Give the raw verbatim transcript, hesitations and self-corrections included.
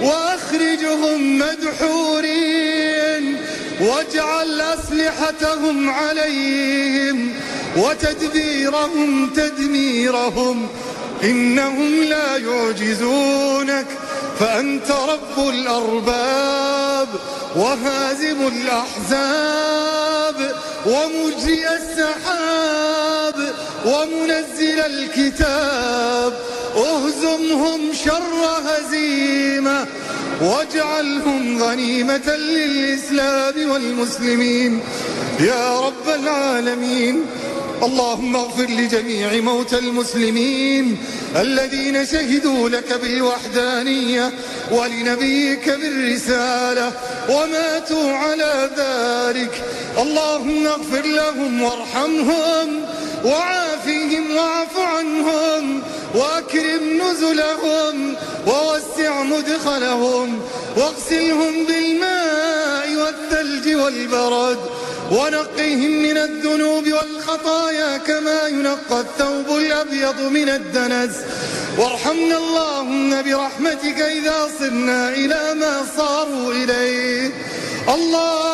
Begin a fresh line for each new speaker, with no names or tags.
وأخرجهم مدحورين، واجعل أسلحتهم عليهم وتدبيرهم تدميرهم، إنهم لا يعجزونك، فأنت رب الأرباب وهازم الأحزاب ومجري السحاب ومنزل الكتاب، اهزمهم شر هزيمة واجعلهم غنيمة للإسلام والمسلمين يا رب العالمين. اللهم اغفر لجميع موتى المسلمين الذين شهدوا لك بالوحدانية ولنبيك بالرسالة وماتوا على ذلك. اللهم اغفر لهم وارحمهم وعافهم واعف عنهم وأكرم نزلهم ووسع مدخلهم واغسلهم بالماء والثلج والبرد ونقهم من الذنوب والخطايا كما ينقى الثوب الأبيض من الدنس. وارحمنا اللهم برحمتك إذا صرنا إلى ما صاروا إليه. الله